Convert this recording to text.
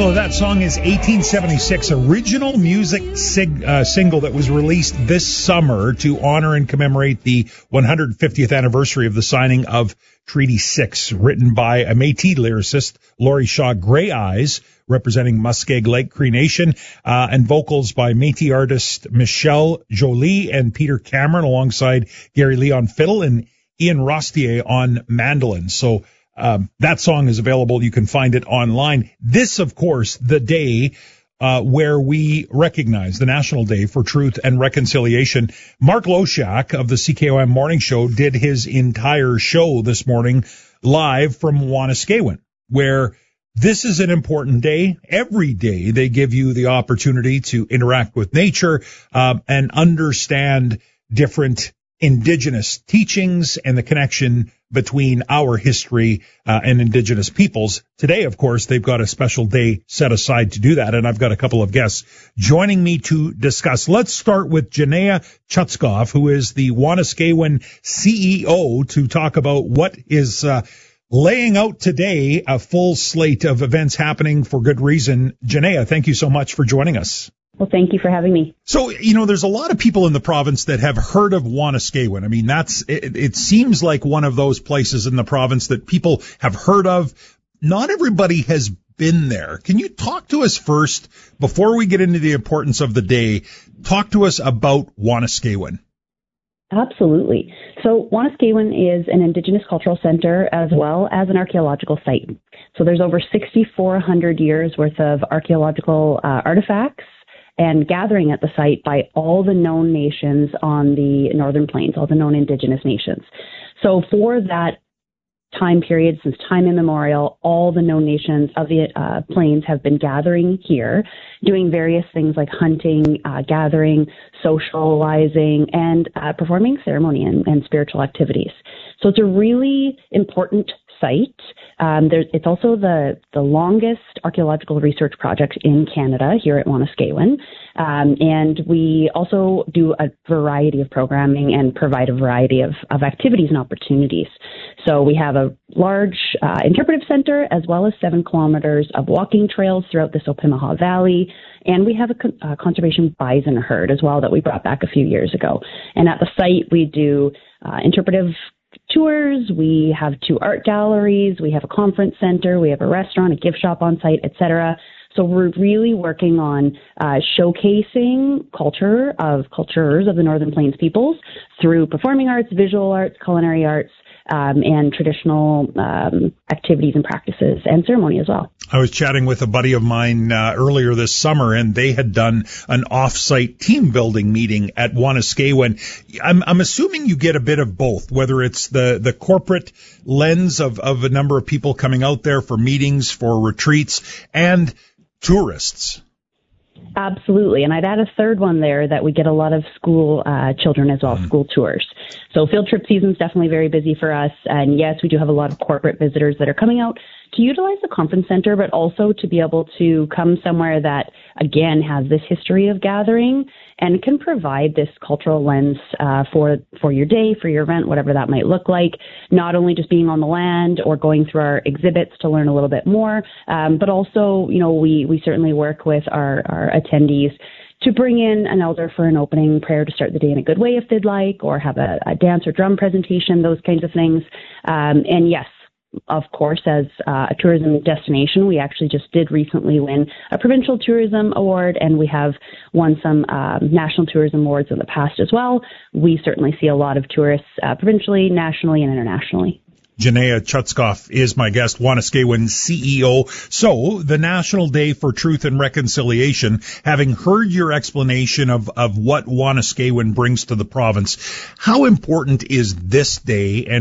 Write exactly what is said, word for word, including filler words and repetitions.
title of that song is eighteen seventy-six, original music sig- uh, single that was released this summer to honor and commemorate the one hundred fiftieth anniversary of the signing of Treaty six, written by a Métis lyricist, Laurie Shaw Grey Eyes, representing Muskeg Lake Cree Nation, uh, and vocals by Métis artist Michelle Jolie and Peter Cameron, alongside Gary Lee on fiddle and Ian Rostier on mandolin. So um, that song is available. You can find it online. This, of course, the day Uh, where we recognize the National Day for Truth and Reconciliation. Mark Loshak of the C K O M Morning Show did his entire show this morning live from Wanuskewin, where this is an important day. Every day they give you the opportunity to interact with nature uh, and understand different Indigenous teachings and the connection between our history uh, and Indigenous peoples. Today, of course, they've got a special day set aside to do that, and I've got a couple of guests joining me to discuss. Let's start with Janaya Chutskoff, who is the Wanuskewin C E O, to talk about what is uh, laying out today, a full slate of events happening for good reason. Janaya, thank you so much for joining us. Well, thank you for having me. So, you know, there's a lot of people in the province that have heard of Wanuskewin. I mean, that's, it, it seems like one of those places in the province that people have heard of. Not everybody has been there. Can you talk to us first, before we get into the importance of the day, talk to us about Wanuskewin? Absolutely. So Wanuskewin is an Indigenous cultural center as well as an archaeological site. So there's over six thousand four hundred years worth of archaeological uh, artifacts and gathering at the site by all the known nations on the Northern Plains, all the known Indigenous nations. So for that time period, since time immemorial, all the known nations of the uh, plains have been gathering here, doing various things like hunting, uh, gathering, socializing, and uh, performing ceremony and, and spiritual activities. So it's a really important site. Um, there's, it's also the, the longest archaeological research project in Canada here at Wanuskewin. Um, and we also do a variety of programming and provide a variety of, of activities and opportunities. So we have a large uh, interpretive center as well as seven kilometers of walking trails throughout the Sopimiha Valley. And we have a con- uh, conservation bison herd as well that we brought back a few years ago. And at the site, we do uh, interpretive tours, we have two art galleries, we have a conference center, we have a restaurant, a gift shop on site, et cetera. So we're really working on uh, showcasing culture of cultures of the Northern Plains peoples through performing arts, visual arts, culinary arts, um, and traditional um, activities and practices and ceremony as well. I was chatting with a buddy of mine uh, earlier this summer, and they had done an off-site team building meeting at Wanuskewin. I'm, I'm assuming you get a bit of both, whether it's the, the corporate lens of, of a number of people coming out there for meetings, for retreats, and tourists. Absolutely. And I'd add a third one there, that we get a lot of school uh, children as well, mm. school tours. So field trip season is definitely very busy for us. And yes, we do have a lot of corporate visitors that are coming out to utilize the conference center, but also to be able to come somewhere that, again, has this history of gathering and can provide this cultural lens uh, for for your day, for your event, whatever that might look like. Not only just being on the land or going through our exhibits to learn a little bit more, um, but also, you know, we, we certainly work with our, our attendees to bring in an elder for an opening prayer to start the day in a good way if they'd like, or have a, a dance or drum presentation, those kinds of things. Um, and yes, of course, as uh, a tourism destination, we actually just did recently win a provincial tourism award, and we have won some um, national tourism awards in the past as well. We certainly see a lot of tourists uh, provincially, nationally, and internationally. Janaya Chutskoff is my guest, Wanuskewin C E O. So, the National Day for Truth and Reconciliation, having heard your explanation of, of what Wanuskewin brings to the province, how important is this day, and